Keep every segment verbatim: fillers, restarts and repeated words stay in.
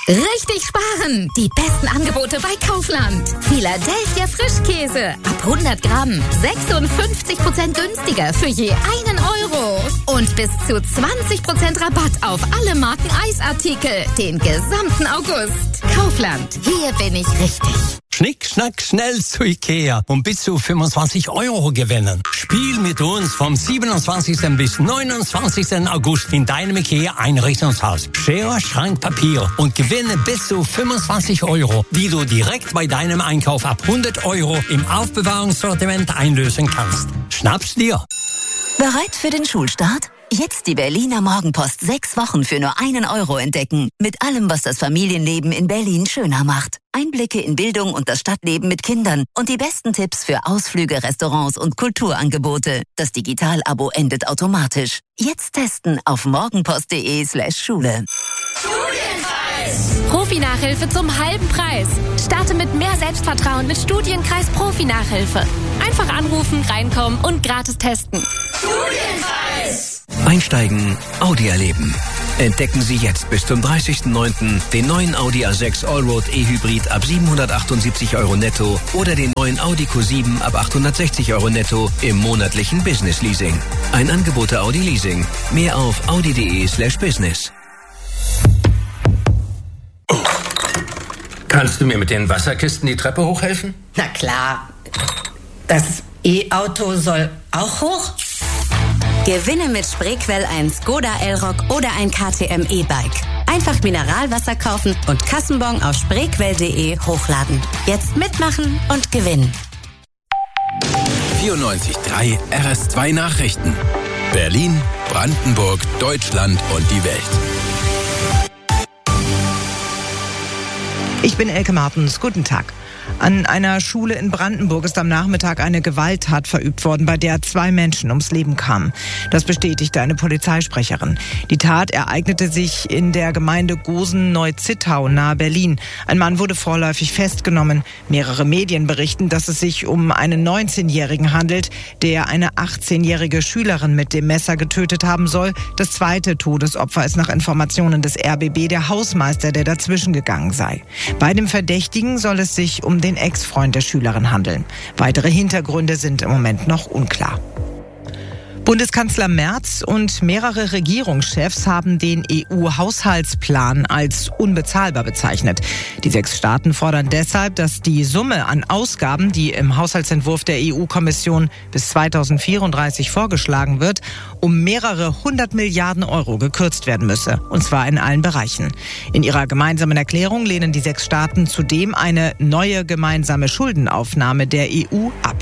Richtig sparen! Die besten Angebote bei Kaufland. Philadelphia Frischkäse. Ab hundert Gramm. sechsundfünfzig Prozent günstiger für je einen Euro. Und bis zu zwanzig Prozent Rabatt auf alle Marken Eisartikel. Den gesamten August. Kaufland. Hier bin ich richtig. Schnick, schnack, schnell zu Ikea und bis zu fünfundzwanzig Euro gewinnen. Spiel mit uns vom siebenundzwanzigsten bis neunundzwanzigsten August in deinem Ikea-Einrichtungshaus. Schere, Schrank, Papier und gewinne bis zu fünfundzwanzig Euro, die du direkt bei deinem Einkauf ab hundert Euro im Aufbewahrungssortiment einlösen kannst. Schnapp's dir! Bereit für den Schulstart? Jetzt die Berliner Morgenpost sechs Wochen für nur einen Euro entdecken. Mit allem, was das Familienleben in Berlin schöner macht. Einblicke in Bildung und das Stadtleben mit Kindern und die besten Tipps für Ausflüge, Restaurants und Kulturangebote. Das Digital-Abo endet automatisch. Jetzt testen auf morgenpost.de slash Schule. Studienkreis! Profi-Nachhilfe zum halben Preis. Starte mit mehr Selbstvertrauen mit Studienkreis Profi-Nachhilfe. Einfach anrufen, reinkommen und gratis testen. Studienkreis! Einsteigen, Audi erleben. Entdecken Sie jetzt bis zum dreißigsten neunten den neuen Audi A sechs Allroad E-Hybrid ab siebenhundertachtundsiebzig Euro netto oder den neuen Audi Q sieben ab achthundertsechzig Euro netto im monatlichen Business Leasing. Ein Angebot der Audi Leasing. Mehr auf audi.de slash business. Kannst du mir mit den Wasserkisten die Treppe hochhelfen? Na klar. Das E-Auto soll auch hoch? Gewinne mit Spreequell ein Skoda Elrock oder ein K T M E-Bike. Einfach Mineralwasser kaufen und Kassenbon auf spreequell punkt de hochladen. Jetzt mitmachen und gewinnen. vierundneunzig Komma drei R S zwei Nachrichten. Berlin, Brandenburg, Deutschland und die Welt. Ich bin Elke Martens. Guten Tag. An einer Schule in Brandenburg ist am Nachmittag eine Gewalttat verübt worden, bei der zwei Menschen ums Leben kamen. Das bestätigte eine Polizeisprecherin. Die Tat ereignete sich in der Gemeinde Gosen-Neu-Zittau nahe Berlin. Ein Mann wurde vorläufig festgenommen. Mehrere Medien berichten, dass es sich um einen neunzehnjährigen handelt, der eine achtzehnjährige Schülerin mit dem Messer getötet haben soll. Das zweite Todesopfer ist nach Informationen des R B B der Hausmeister, der dazwischen gegangen sei. Bei dem Verdächtigen soll es sich um den Ex-Freund der Schülerin handeln. Weitere Hintergründe sind im Moment noch unklar. Bundeskanzler Merz und mehrere Regierungschefs haben den E U-Haushaltsplan als unbezahlbar bezeichnet. Die sechs Staaten fordern deshalb, dass die Summe an Ausgaben, die im Haushaltsentwurf der E U-Kommission bis zweitausendvierunddreißig vorgeschlagen wird, um mehrere hundert Milliarden Euro gekürzt werden müsse. Und zwar in allen Bereichen. In ihrer gemeinsamen Erklärung lehnen die sechs Staaten zudem eine neue gemeinsame Schuldenaufnahme der E U ab.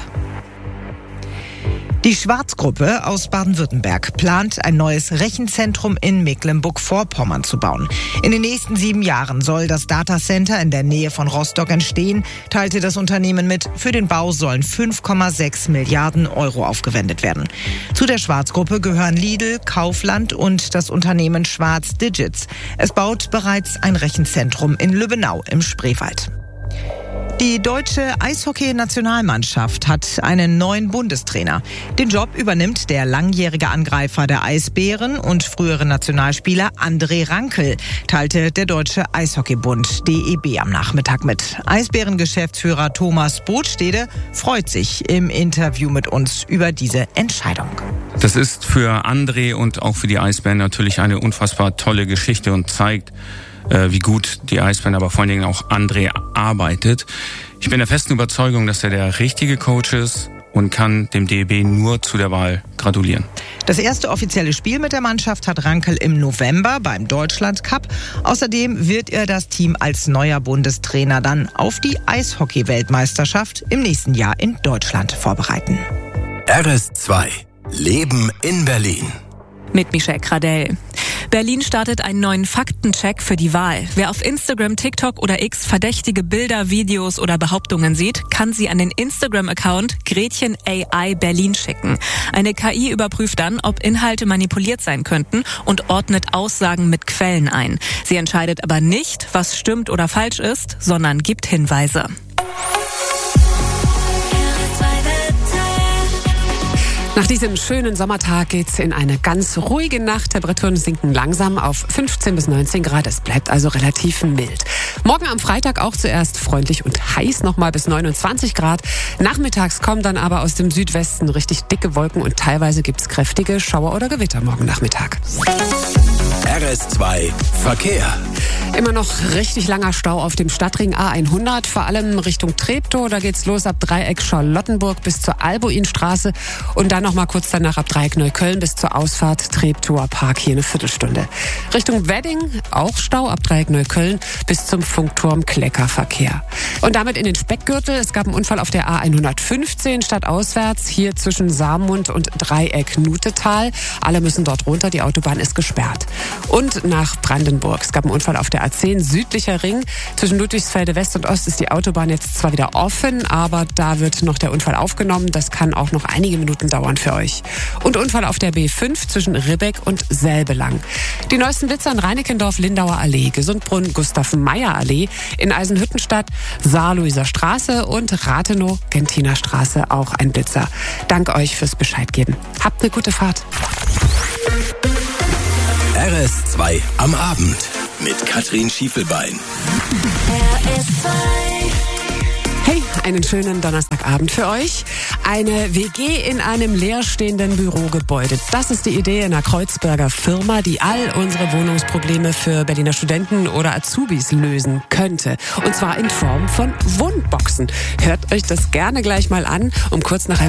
Die Schwarz-Gruppe aus Baden-Württemberg plant, ein neues Rechenzentrum in Mecklenburg-Vorpommern zu bauen. In den nächsten sieben Jahren soll das Datacenter in der Nähe von Rostock entstehen, teilte das Unternehmen mit. Für den Bau sollen fünf Komma sechs Milliarden Euro aufgewendet werden. Zu der Schwarz-Gruppe gehören Lidl, Kaufland und das Unternehmen Schwarz Digits. Es baut bereits ein Rechenzentrum in Lübbenau im Spreewald. Die deutsche Eishockey-Nationalmannschaft hat einen neuen Bundestrainer. Den Job übernimmt der langjährige Angreifer der Eisbären und frühere Nationalspieler André Rankel, teilte der Deutsche Eishockeybund D E B am Nachmittag mit. Eisbären-Geschäftsführer Thomas Botstede freut sich im Interview mit uns über diese Entscheidung. Das ist für André und auch für die Eisbären natürlich eine unfassbar tolle Geschichte und zeigt, wie gut die Eisbären, aber vor allen Dingen auch André arbeitet. Ich bin der festen Überzeugung, dass er der richtige Coach ist und kann dem D E B nur zu der Wahl gratulieren. Das erste offizielle Spiel mit der Mannschaft hat Rankel im November beim Deutschland Cup. Außerdem wird er das Team als neuer Bundestrainer dann auf die Eishockey-Weltmeisterschaft im nächsten Jahr in Deutschland vorbereiten. R S zwei. Leben in Berlin. Mit Michelle Gradell. Berlin startet einen neuen Faktencheck für die Wahl. Wer auf Instagram, TikTok oder X verdächtige Bilder, Videos oder Behauptungen sieht, kann sie an den Instagram-Account Gretchen A I Berlin schicken. Eine K I überprüft dann, ob Inhalte manipuliert sein könnten und ordnet Aussagen mit Quellen ein. Sie entscheidet aber nicht, was stimmt oder falsch ist, sondern gibt Hinweise. Nach diesem schönen Sommertag geht's in eine ganz ruhige Nacht. Temperaturen sinken langsam auf fünfzehn bis neunzehn Grad. Es bleibt also relativ mild. Morgen am Freitag auch zuerst freundlich und heiß, nochmal bis neunundzwanzig Grad. Nachmittags kommen dann aber aus dem Südwesten richtig dicke Wolken und teilweise gibt's kräftige Schauer oder Gewitter morgen Nachmittag. R S zwei Verkehr. Immer noch richtig langer Stau auf dem Stadtring A hundert, vor allem Richtung Treptow. Da geht's los ab Dreieck Charlottenburg bis zur Albuinstraße und dann noch mal kurz danach ab Dreieck Neukölln bis zur Ausfahrt Treptower Park, hier eine Viertelstunde. Richtung Wedding auch Stau ab Dreieck Neukölln bis zum Funkturm Kleckerverkehr. Und damit in den Speckgürtel. Es gab einen Unfall auf der A hundertfünfzehn stadtauswärts, hier zwischen Saarmund und Dreieck Nutetal. Alle müssen dort runter, die Autobahn ist gesperrt. Und nach Brandenburg. Es gab einen Unfall auf der A zehn, südlicher Ring. Zwischen Ludwigsfelde West und Ost ist die Autobahn jetzt zwar wieder offen, aber da wird noch der Unfall aufgenommen. Das kann auch noch einige Minuten dauern für euch. Und Unfall auf der B fünf zwischen Ribbeck und Selbelang. Die neuesten Blitzer in Reinickendorf, Lindauer Allee, Gesundbrunn, Gustav-Meyer-Allee, in Eisenhüttenstadt, Saarluiser Straße und Rathenow, Gentiner Straße, auch ein Blitzer. Dank euch fürs Bescheid geben. Habt eine gute Fahrt. R S zwei am Abend mit Katrin Schiefelbein. Hey, einen schönen Donnerstagabend für euch. Eine W G in einem leerstehenden Bürogebäude. Das ist die Idee einer Kreuzberger Firma, die all unsere Wohnungsprobleme für Berliner Studenten oder Azubis lösen könnte. Und zwar in Form von Wohnboxen. Hört euch das gerne gleich mal an, um kurz nach